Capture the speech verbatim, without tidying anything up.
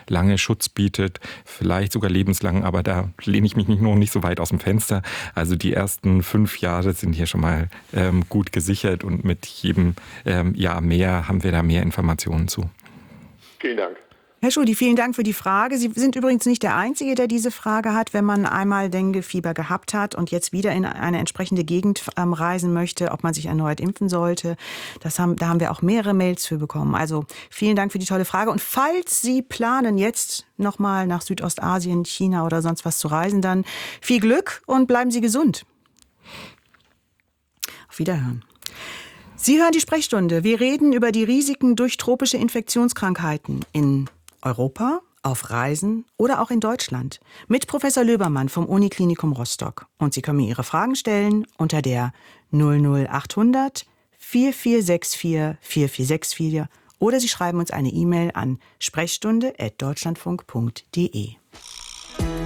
lange Schutz bietet, vielleicht sogar lebenslang, aber da lehne ich mich nicht noch nicht so weit aus dem Fenster. Also die ersten fünf Jahre sind hier schon mal ähm, gut gesichert und mit jedem ähm, Jahr mehr haben wir da mehr Informationen zu. Vielen Dank. Herr Schudi, vielen Dank für die Frage. Sie sind übrigens nicht der Einzige, der diese Frage hat. Wenn man einmal Dengue-Fieber gehabt hat und jetzt wieder in eine entsprechende Gegend ähm, reisen möchte, ob man sich erneut impfen sollte, das haben, da haben wir auch mehrere Mails für bekommen. Also vielen Dank für die tolle Frage. Und falls Sie planen, jetzt nochmal nach Südostasien, China oder sonst was zu reisen, dann viel Glück und bleiben Sie gesund. Auf Wiederhören. Sie hören die Sprechstunde. Wir reden über die Risiken durch tropische Infektionskrankheiten in Europa, auf Reisen oder auch in Deutschland mit Professor Löbermann vom Uniklinikum Rostock. Und Sie können mir Ihre Fragen stellen unter der null null achthundert vier vier sechs vier vier vier sechs vier oder Sie schreiben uns eine E-Mail an sprechstunde at deutschlandfunk punkt de.